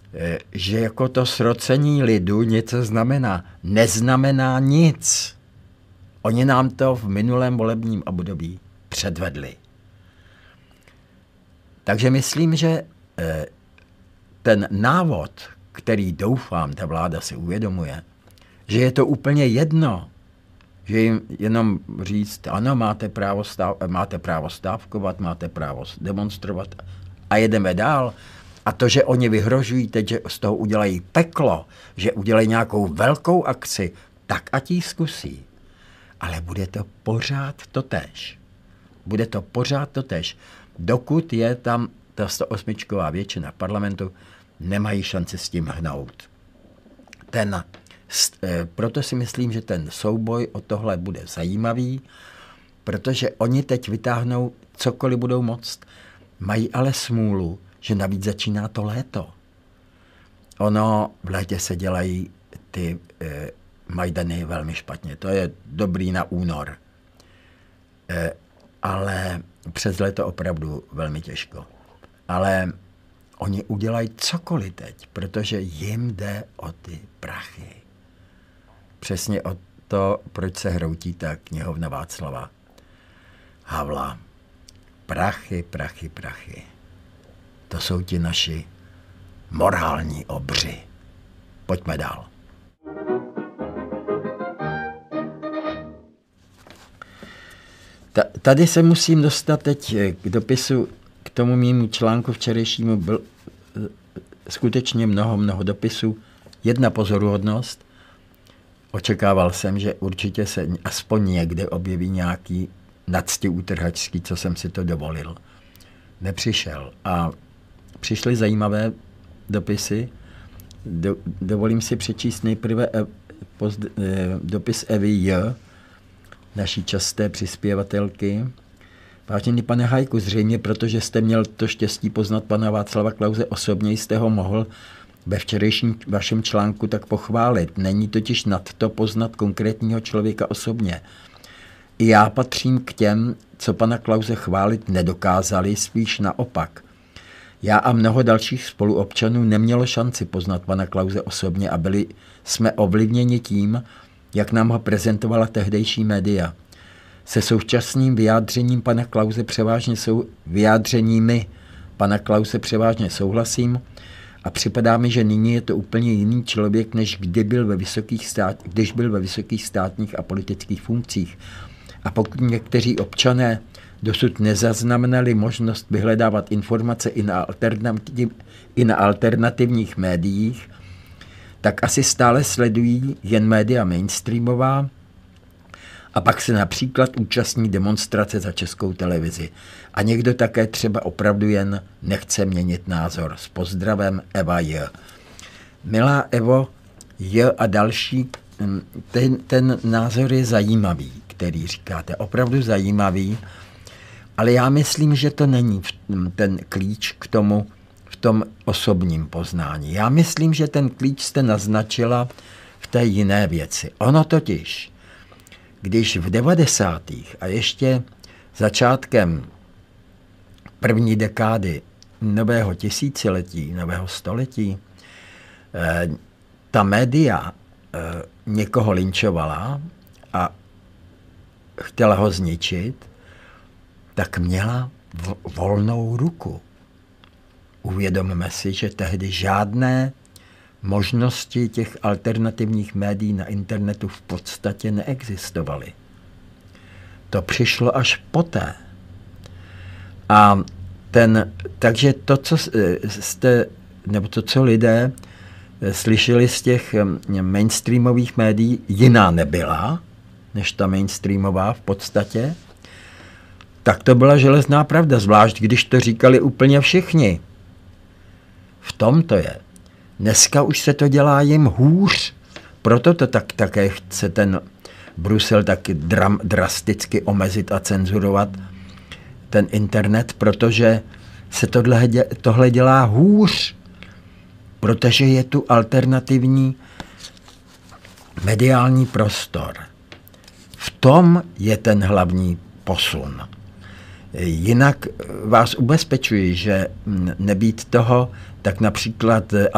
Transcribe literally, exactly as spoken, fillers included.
že jako to srocení lidu něco znamená. Neznamená nic. Oni nám to v minulém volebním období předvedli. Takže myslím, že ten návod, který doufám, ta vláda si uvědomuje, že je to úplně jedno, že jim jenom říct, ano, máte právo, stav, máte právo stávkovat, máte právo demonstrovat a jedeme dál. A to, že oni vyhrožují teď, že z toho udělají peklo, že udělají nějakou velkou akci, tak ať ji zkusí. Ale bude to pořád totéž. Bude to pořád totéž. Dokud je tam ta sto osm většina parlamentu, nemají šanci s tím hnout. Ten, proto si myslím, že ten souboj o tohle bude zajímavý, protože oni teď vytáhnou cokoliv budou moct. Mají ale smůlu, že navíc začíná to léto. Ono v létě se dělají ty eh, majdany velmi špatně. To je dobrý na únor. Eh, ale přes léto opravdu velmi těžko. Ale oni udělají cokoliv teď, protože jim jde o ty prachy. Přesně o to, proč se hroutí ta knihovna Václava Havla. Prachy, prachy, prachy. To jsou ti naši morální obři. Pojďme dál. Tady se musím dostat teď k dopisu, k tomu mému článku včerejšímu. Byl skutečně mnoho, mnoho dopisů. Jedna pozoruhodnost. Očekával jsem, že určitě se aspoň někde objeví nějaký nadstiútrhačský, co jsem si to dovolil. Nepřišel. A přišly zajímavé dopisy. Do, dovolím si přečíst nejprve e, poz, e, dopis Evy J., naší časté přispěvatelky. Vážený pane Hajku, zřejmě protože jste měl to štěstí poznat pana Václava Klause osobně, jste ho mohl ve včerejším vašem článku tak pochválit. Není totiž nad to poznat konkrétního člověka osobně. I já patřím k těm, co pana Klause chválit nedokázali, spíš naopak. Já a mnoho dalších spoluobčanů nemělo šanci poznat pana Klause osobně a byli jsme ovlivněni tím, jak nám ho prezentovala tehdejší média. Se současným vyjádřením pana Klause převážně sou, vyjádřeními pana Klause převážně souhlasím a připadá mi, že nyní je to úplně jiný člověk, než kdy byl ve vysokých stát, když byl ve vysokých státních a politických funkcích. A pokud někteří občané dosud nezaznamenali možnost vyhledávat informace i na, alternativ, i na alternativních médiích, tak asi stále sledují jen média mainstreamová a pak se například účastní demonstrace za Českou televizi. A někdo také třeba opravdu jen nechce měnit názor. S pozdravem Eva J. Milá Evo J. a další, ten, ten názor je zajímavý, který říkáte, opravdu zajímavý, ale já myslím, že to není ten klíč k tomu v tom osobním poznání. Já myslím, že ten klíč jste naznačila v té jiné věci. Ono totiž, když v devadesátých a ještě začátkem první dekády nového tisíciletí, nového století, eh, ta média eh, někoho linčovala a chtěla ho zničit, tak měla volnou ruku. Uvědomme si, že tehdy žádné možnosti těch alternativních médií na internetu v podstatě neexistovaly. To přišlo až poté. A ten, takže to, co jste, nebo to, co lidé slyšeli z těch mainstreamových médií, jiná nebyla, než ta mainstreamová v podstatě, tak to byla železná pravda, zvlášť když to říkali úplně všichni. V tom to je. Dneska už se to dělá jim hůř, proto to tak také chce ten Brusel taky dram, drasticky omezit a cenzurovat ten internet, protože se tohle, tohle dělá hůř, protože je tu alternativní mediální prostor. V tom je ten hlavní posun. Jinak vás ubezpečuji, že nebýt toho, tak například